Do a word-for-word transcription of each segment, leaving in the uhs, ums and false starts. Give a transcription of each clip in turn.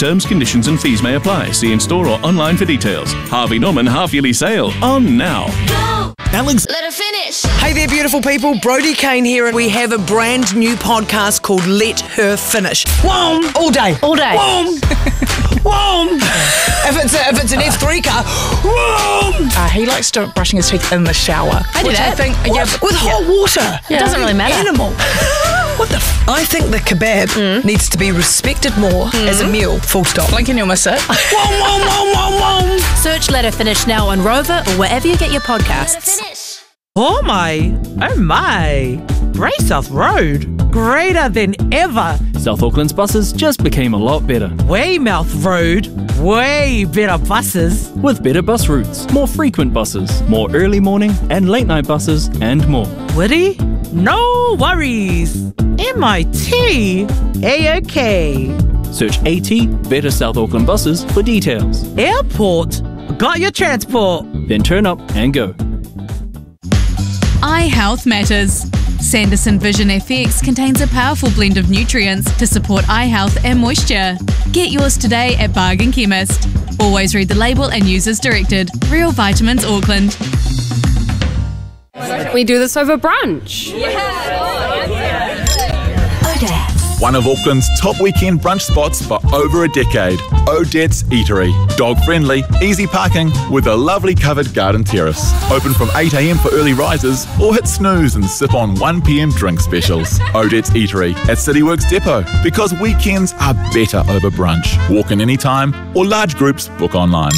Terms, conditions and fees may apply. See in store or online for details. Harvey Norman half-yearly sale on now. Go! Alex. Let her finish. Hey there, beautiful people. Brody Kane here, and we have a brand new podcast called Let Her Finish. Whoom! All day. All day. Whoom! Whoom! If it's, a, if it's an F three car, whoom! Uh, he likes to brushing his teeth in the shower. I do which that. I think, What? yeah, With yeah. hot water. It doesn't really matter. Animal. What the f- I think the kebab Mm. needs to be respected more as a meal, full stop. Blink and you'll miss it. Whoom, whoom, whoom, whoom, whoom. Search Let Her Finish now on Rover or wherever you get your Let her podcasts. finish. Oh my, oh my. Grey South Road, greater than ever. South Auckland's buses just became a lot better. Weymouth Road, way better buses. With better bus routes, more frequent buses, more early morning and late night buses, and more. Woody, no worries. M I T, A-OK. Search AT Better South Auckland Buses for details. Airport, got your transport. Then turn up and go. Eye health matters. Sanderson Vision F X contains a powerful blend of nutrients to support eye health and moisture. Get yours today at Bargain Chemist. Always read the label and use as directed. Real Vitamins Auckland. We do this over brunch. One of Auckland's top weekend brunch spots for over a decade. Odette's Eatery. Dog friendly, easy parking with a lovely covered garden terrace. Open from eight a.m. for early risers or hit snooze and sip on one p.m. drink specials. Odette's Eatery at CityWorks Depot, because weekends are better over brunch. Walk in anytime or large groups book online.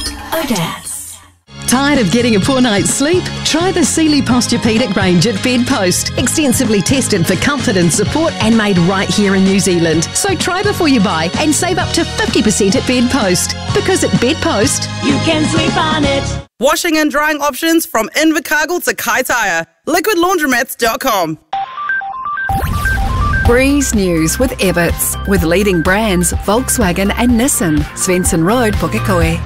Tired of getting a poor night's sleep? Try the Sealy Posturepedic range at Bedpost. Extensively tested for comfort and support and made right here in New Zealand. So try before you buy and save up to fifty percent at Bedpost. Because at Bedpost, you can sleep on it. Washing and drying options from Invercargill to Kaitaia. liquid laundromats dot com. Breeze News with Ebbets, with leading brands Volkswagen and Nissan. Svensson Road, Pukekohe.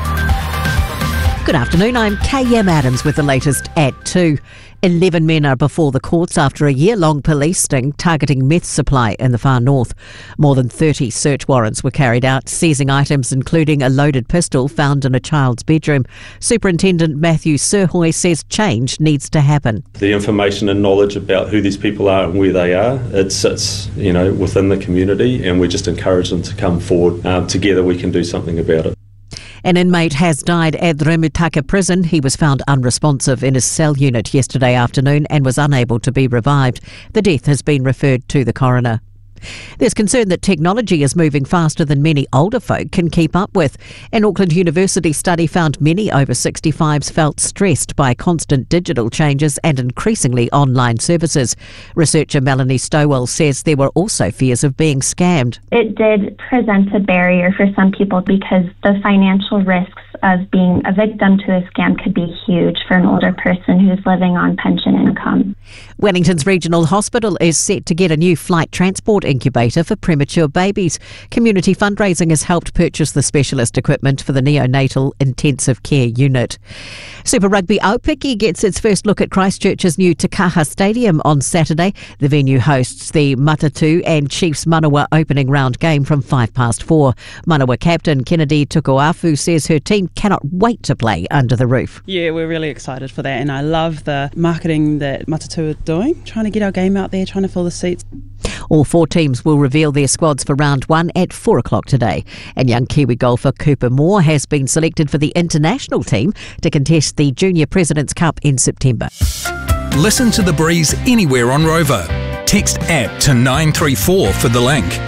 Good afternoon, I'm K M Adams with the latest at two. Eleven men are before the courts after a year-long police sting targeting meth supply in the far north. More than thirty search warrants were carried out, seizing items including a loaded pistol found in a child's bedroom. Superintendent Matthew Surhoy says change needs to happen. The information and knowledge about who these people are and where they are, it sits, you know, within the community, and we just encourage them to come forward. Um, together we can do something about it. An inmate has died at Remutaka prison. He was found unresponsive in his cell unit yesterday afternoon and was unable to be revived. The death has been referred to the coroner. There's concern that technology is moving faster than many older folk can keep up with. An Auckland University study found many over sixty-fives felt stressed by constant digital changes and increasingly online services. Researcher Melanie Stowell says there were also fears of being scammed. It did present a barrier for some people because the financial risks of being a victim to a scam could be huge for an older person who's living on pension income. Wellington's Regional Hospital is set to get a new flight transport incubator for premature babies. Community fundraising has helped purchase the specialist equipment for the neonatal intensive care unit. Super Rugby Aupiki gets its first look at Christchurch's new Te Kaha Stadium on Saturday. The venue hosts the Matatu and Chiefs Manawa opening round game from five past four. Manawa captain Kennedy Tukuafu says her team cannot wait to play under the roof. Yeah, we're really excited for that, and I love the marketing that Matatu are doing, trying to get our game out there, trying to fill the seats. All four teams will reveal their squads for round one at four o'clock today. And young Kiwi golfer Cooper Moore has been selected for the international team to contest the Junior President's Cup in September. Listen to The Breeze anywhere on Rover. Text app to nine three four for the link.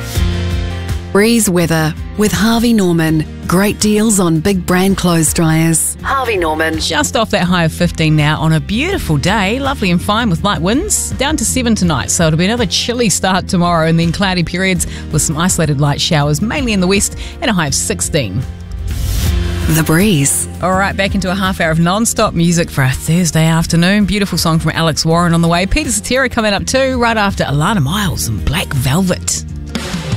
Breeze weather with Harvey Norman. Great deals on big brand clothes dryers. Harvey Norman. Just off that high of fifteen now on a beautiful day. Lovely and fine with light winds. Down to seven tonight, so it'll be another chilly start tomorrow, and then cloudy periods with some isolated light showers, mainly in the west, and a high of sixteen. The Breeze. All right, back into a half hour of non-stop music for a Thursday afternoon. Beautiful song from Alex Warren on the way. Peter Cetera coming up too, right after Alana Miles and Black Velvet.